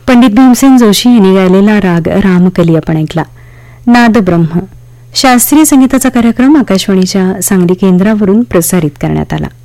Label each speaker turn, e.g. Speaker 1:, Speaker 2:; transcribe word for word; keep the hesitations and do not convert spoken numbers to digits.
Speaker 1: पंडित भीमसेन जोशी यांनी गायलेला राग रामकली आपण ऐकला. नाद ब्रह्म शास्त्रीय संगीताचा कार्यक्रम आकाशवाणीच्या सांगली केंद्रावरून प्रसारित करण्यात आला.